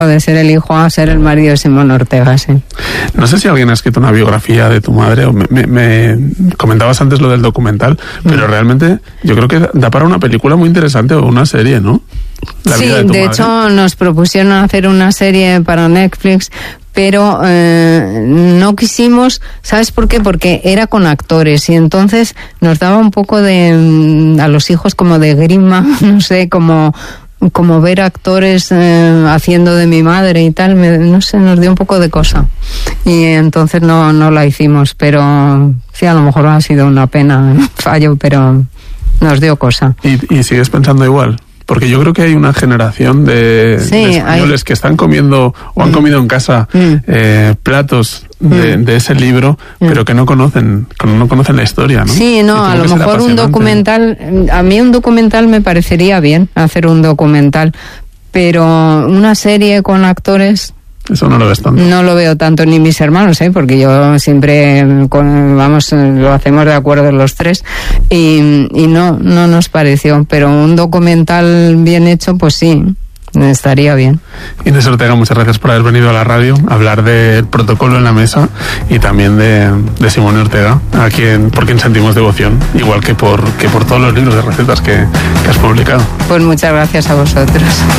de ser el hijo a ser el marido de Simón Ortega, sí. No sé si alguien ha escrito una biografía de tu madre, o me comentabas antes lo del documental, pero realmente yo creo que da para una película muy interesante o una serie, ¿no? Sí, de hecho nos propusieron hacer una serie para Netflix, pero no quisimos. ¿Sabes por qué? Porque era con actores y entonces nos daba un poco de a los hijos como de grima, no sé, como ver actores haciendo de mi madre y tal, no sé, nos dio un poco de cosa. Y entonces no la hicimos, pero sí, a lo mejor ha sido una pena, fallo, pero nos dio cosa. ¿Y sigues pensando igual? Porque yo creo que hay una generación de españoles que están comiendo o han comido en casa platos de ese libro, pero que no conocen la historia, ¿no? Sí, no, a lo mejor un documental, a mí un documental me parecería bien, hacer un documental, pero una serie con actores... Eso no lo ves tanto. No lo veo tanto, ni mis hermanos, porque yo siempre, lo hacemos de acuerdo los tres, y no nos pareció, pero un documental bien hecho, pues sí, estaría bien. Inés Ortega, muchas gracias por haber venido a la radio a hablar del Protocolo en la Mesa y también de Simón Ortega, por quien sentimos devoción, igual que por todos los libros de recetas que has publicado. Pues muchas gracias a vosotros.